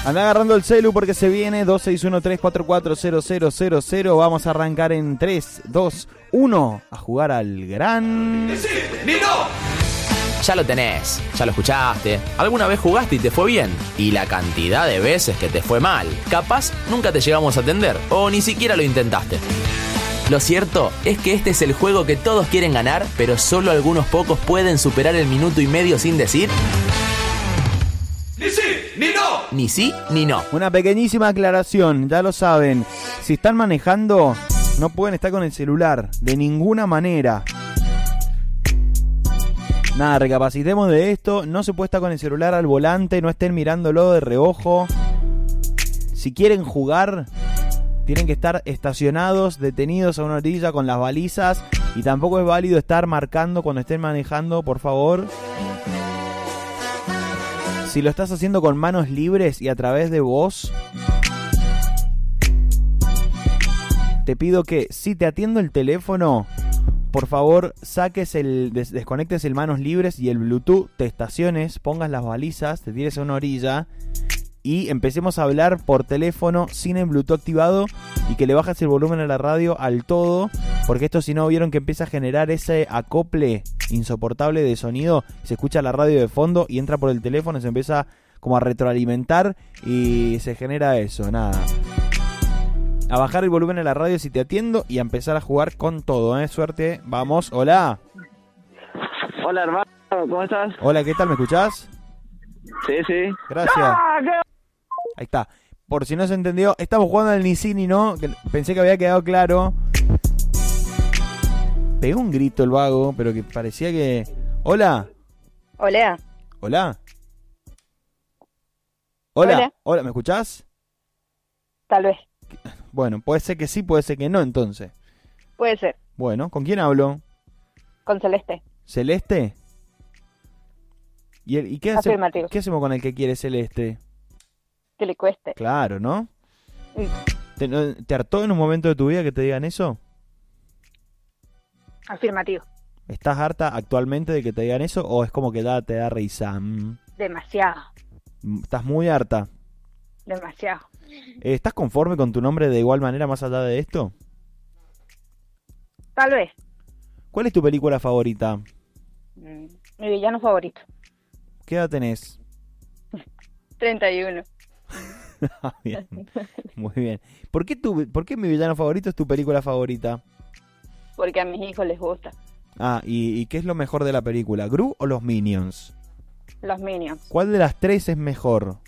Anda agarrando el celu porque se viene 261-344-0000. Vamos a arrancar en 3, 2, 1 a jugar al gran... Ya lo tenés, ya lo escuchaste, alguna vez jugaste y te fue bien, y la cantidad de veces que te fue mal. Capaz nunca te llegamos a atender, o ni siquiera lo intentaste. Lo cierto es que este es el juego que todos quieren ganar, pero solo algunos pocos pueden superar el minuto y medio sin decir... ¡Ni sí, ni no! Ni sí, ni no. Una pequeñísima aclaración, ya lo saben. Si están manejando, no pueden estar con el celular, de ninguna manera. Nada, recapacitemos de esto. No se puede estar con el celular al volante, no estén mirándolo de reojo. Si quieren jugar, tienen que estar estacionados, detenidos a una orilla con las balizas. Y tampoco es válido estar marcando cuando estén manejando, por favor. Si lo estás haciendo con manos libres y a través de voz, te pido que si te atiendo el teléfono, por favor desconectes el manos libres y el Bluetooth, te estaciones, pongas las balizas, te tires a una orilla y empecemos a hablar por teléfono sin el Bluetooth activado y que le bajes el volumen a la radio al todo, porque esto, si no, vieron que empieza a generar ese acople insoportable de sonido, se escucha la radio de fondo y entra por el teléfono, se empieza como a retroalimentar y se genera eso, nada. A bajar el volumen a la radio si te atiendo y a empezar a jugar con todo, Suerte, vamos, hola. Hola, hermano, ¿cómo estás? Hola, ¿qué tal? ¿Me escuchás? Sí, sí. Gracias. Ahí está. Por si no se entendió, estamos jugando al ni sí ni no, que pensé que había quedado claro. Pegó un grito el vago, pero que parecía que... Hola. Hola. Hola. Hola. Hola, ¿me escuchás? Tal vez. Bueno, puede ser que sí, puede ser que no, entonces. Puede ser. Bueno, ¿con quién hablo? Con Celeste. ¿Celeste? ¿Y qué Afirmativo. ¿Qué hacemos con el que quiere Celeste? Que le cueste. Claro, ¿no? ¿Te hartó en un momento de tu vida que te digan eso? Afirmativo. ¿Estás harta actualmente de que te digan eso o es como que te da risa? Demasiado. ¿Estás muy harta? Demasiado. ¿Estás conforme con tu nombre de igual manera más allá de esto? Tal vez. ¿Cuál es tu película favorita? Mi villano favorito. ¿Qué edad tenés? 31. Bien, muy bien. ¿Por qué Mi villano favorito es tu película favorita? Porque a mis hijos les gusta. Ah, ¿y qué es lo mejor de la película? ¿Gru o los Minions? Los Minions. ¿Cuál de las tres es mejor?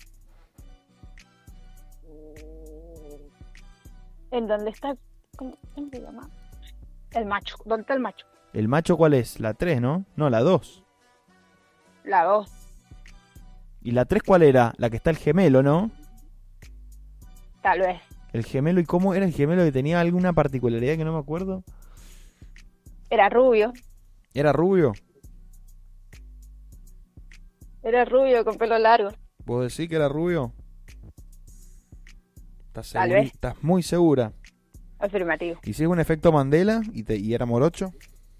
¿En dónde está? ¿Cómo se llama? El macho. ¿Dónde está el macho? ¿El macho cuál es? La 3, ¿no? No, la 2. La 2. ¿Y la 3 cuál era? La que está el gemelo, ¿no? Tal vez. El gemelo, ¿y cómo era el gemelo que tenía alguna particularidad que no me acuerdo? Era rubio. ¿Era rubio? Era rubio con pelo largo. ¿Puedo decir que era rubio? Tal vez. ¿Estás muy segura? Afirmativo. ¿Y si es un efecto Mandela y era morocho?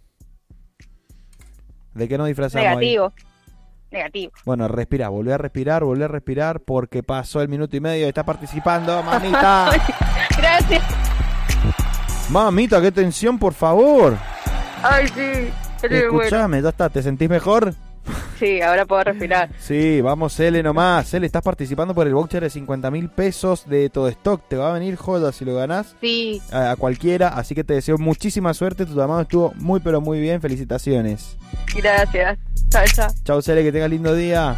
¿De qué nos disfrazamos Negativo. ahí? Negativo. Bueno, respira, volvé a respirar porque pasó el minuto y medio y estás participando, mamita. Gracias. Mamita, qué tensión, por favor. Ay, sí. Escuchame, ya está, ¿te sentís mejor? Sí, ahora puedo respirar. Sí, vamos, Cele nomás. Cele, estás participando por el voucher de 50.000 pesos de todo stock. Te va a venir joda si lo ganás. Sí. A cualquiera, así que te deseo muchísima suerte. Tu llamado estuvo muy, pero muy bien. Felicitaciones. Gracias. Chao, chao. Chau, Cele, que tengas lindo día.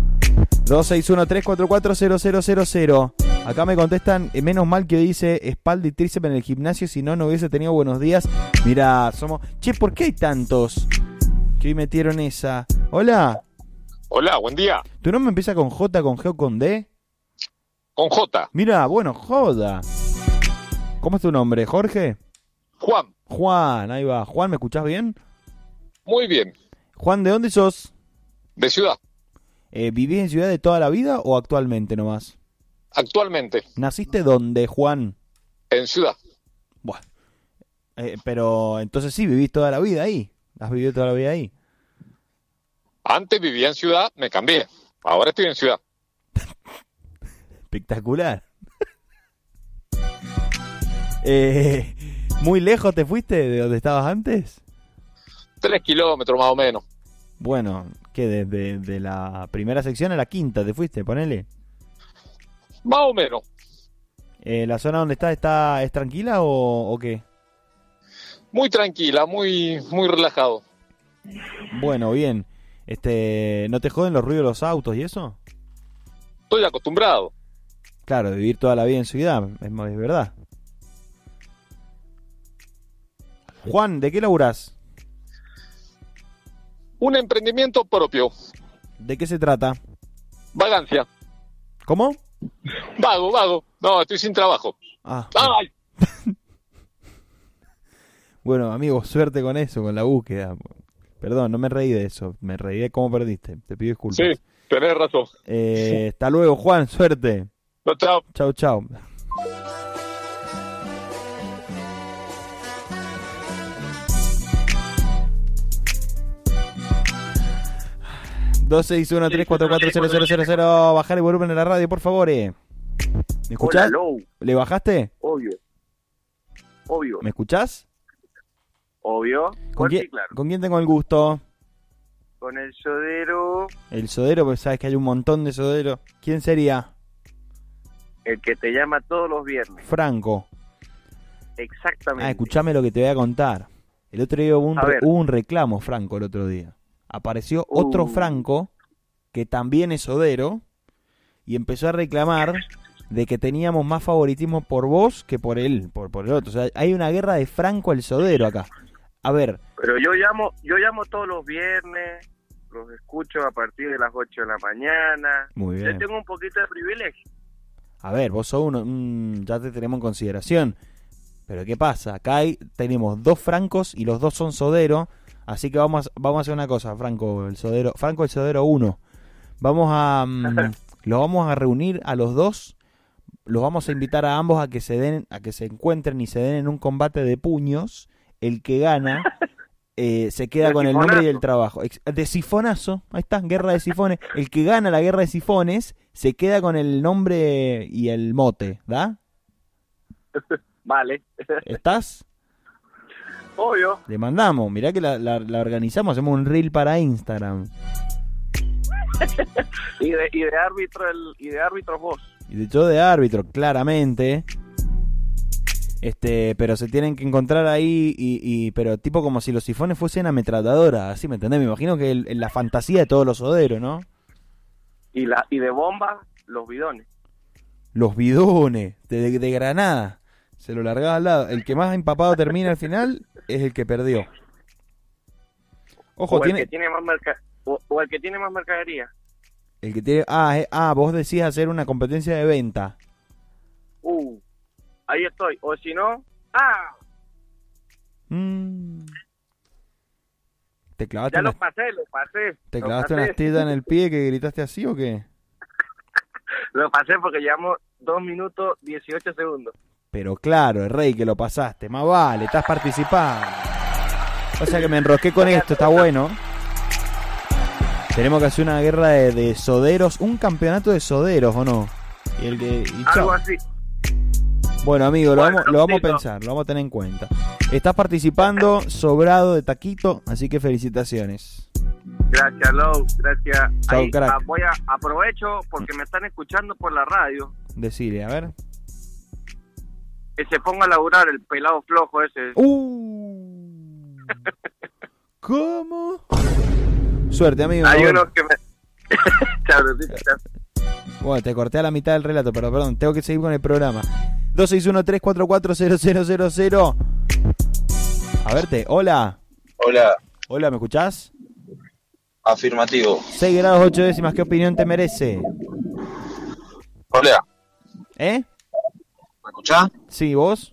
261-344-0000. Acá me contestan, menos mal que dice espalda y tríceps en el gimnasio, si no, no hubiese tenido buenos días. Mira, somos... Che, ¿por qué hay tantos que hoy metieron esa? Hola. Hola, buen día. ¿Tu nombre empieza con J, con G o con D? Con J. Mira, bueno, joda. ¿Cómo es tu nombre? ¿Jorge? Juan. Juan, ahí va. Juan, ¿me escuchás bien? Muy bien. Juan, ¿de dónde sos? De ciudad. ¿Vivís en ciudad de toda la vida o actualmente nomás? Actualmente. ¿Naciste dónde, Juan? En ciudad. Bueno. Pero entonces sí, vivís toda la vida ahí. ¿Has vivido toda la vida ahí? Antes vivía en ciudad, me cambié. Ahora estoy en ciudad. Espectacular. ¿Muy lejos te fuiste de donde estabas antes? 3 kilómetros más o menos. Bueno, ¿qué? De la primera sección a la quinta te fuiste, ponele. Más o menos. ¿La zona donde estás es tranquila o qué? Muy tranquila, muy relajado. Bueno, bien. ¿No te joden los ruidos de los autos y eso? Estoy acostumbrado. Claro, de vivir toda la vida en ciudad, es verdad. Juan, ¿de qué laburás? Un emprendimiento propio. ¿De qué se trata? Vagancia. ¿Cómo? Vago. No, estoy sin trabajo. Ah, ¡Ay! bueno, amigo, suerte con eso, con la búsqueda. Perdón, no me reí de eso. Me reí de cómo perdiste. Te pido disculpas. Sí, tenés razón. Hasta luego, Juan. Suerte. No, chao. Chau, chau. ...261-344-0000... Bajar el volumen de la radio, por favor. ¿Me escuchás? Hola, ¿Le bajaste? Obvio. ¿Me escuchás? Obvio. Fuerte y claro. ¿Con quién tengo el gusto? Con el sodero, El sodero, porque sabes que hay un montón de soderos. ¿Quién sería? el que te llama todos los viernes. Franco. Exactamente. Escuchame lo que te voy a contar. El otro día hubo un reclamo, Franco, el otro día. Apareció otro Franco, que también es sodero, y empezó a reclamar de que teníamos más favoritismo por vos que por él, por el otro. O sea, hay una guerra de Franco el sodero acá. A ver. Pero yo llamo todos los viernes, los escucho a partir de las 8 de la mañana. Muy bien. Yo tengo un poquito de privilegio. A ver, vos sos uno, ya te tenemos en consideración. Pero ¿qué pasa? Acá tenemos 2 Francos y los 2 son sodero. Así que vamos a hacer una cosa, Franco el sodero 1. Vamos a los vamos a reunir a los 2. Los vamos a invitar a ambos a que se encuentren y se den en un combate de puños. El que gana se queda con el nombre y el trabajo. De sifonazo, ahí está, guerra de sifones. El que gana la guerra de sifones se queda con el nombre y el mote, ¿da? Vale. ¿Estás? Obvio. Le mandamos, mirá que la organizamos, hacemos un reel para Instagram. y de árbitro vos. Y de hecho de árbitro, claramente. Pero se tienen que encontrar ahí pero tipo como si los sifones fuesen ametralladoras, así, ¿me entendés? Me imagino que la fantasía de todos los soderos, ¿no? Y de bomba, los bidones. Los bidones de granada. Se lo largaba al lado. El que más empapado termina al final es el que perdió. Ojo, o el que tiene más mercadería. El que tiene vos decís hacer una competencia de venta. Ahí estoy. O si no, ¿Te clavaste ya lo pasé. ¿Te clavaste una astilla en el pie que gritaste así o qué? Lo pasé porque llevamos 2 minutos 18 segundos. Pero claro, el rey que lo pasaste, más vale, estás participando. O sea que me enrosqué con esto, está bueno. Tenemos que hacer una guerra de soderos, un campeonato de soderos, ¿o no? Algo así. Bueno, amigo, lo vamos a pensar, lo vamos a tener en cuenta. Estás participando, sobrado de taquito, así que felicitaciones. Gracias, Lou, gracias. Chau, crack. Aprovecho porque me están escuchando por la radio. Decile, a ver. Que se ponga a laburar el pelado flojo ese. ¿Cómo? Suerte, amigo. Hay unos que me... Chao. Bueno, te corté a la mitad del relato, pero perdón, tengo que seguir con el programa. 261-344-0000. A verte, hola. Hola, ¿me escuchás? Afirmativo. 6 grados 8 décimas, ¿qué opinión te merece? Hola. ¿Me escuchás? Sí, ¿vos?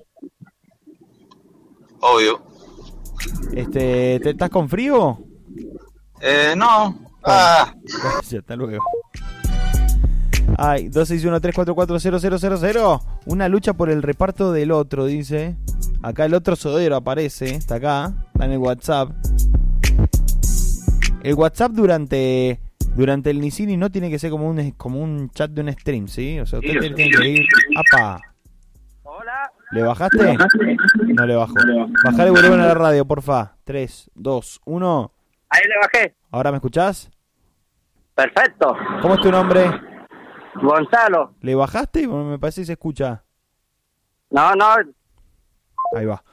Obvio. ¿Te estás con frío? No. Gracias, hasta luego. Ay, 261-344-0000. Una lucha por el reparto del otro, dice. Acá el otro sodero aparece. Está acá. Está en el WhatsApp. El WhatsApp durante Durante el Nicini no tiene que ser como un chat de un stream, ¿sí? O sea, usted tiene que ir... ¡Apa! Hola. ¿Le bajaste? No le bajo. Bajale volumen a la radio, porfa. 3, 2, 1. Ahí le bajé. ¿Ahora me escuchás? Perfecto. ¿Cómo es tu nombre? Gonzalo. ¿Le bajaste? Bueno, me parece que se escucha. No. Ahí va.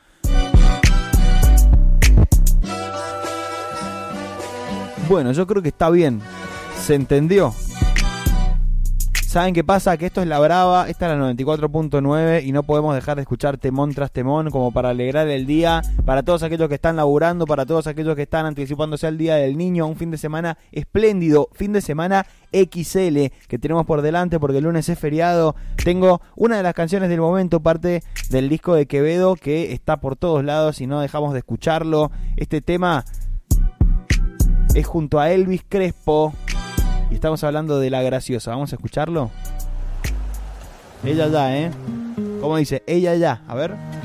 Bueno, yo creo que está bien. ¿Se entendió? ¿Saben qué pasa? Que esto es La Brava, esta es la 94.9 y no podemos dejar de escuchar temón tras temón como para alegrar el día, para todos aquellos que están laburando, para todos aquellos que están anticipándose al Día del Niño, un fin de semana espléndido, fin de semana XL que tenemos por delante porque el lunes es feriado. Tengo una de las canciones del momento, parte del disco de Quevedo que está por todos lados y no dejamos de escucharlo. Este tema es junto a Elvis Crespo y estamos hablando de La Graciosa. Vamos a escucharlo. Ella ya, ¿Cómo dice? Ella ya. A ver.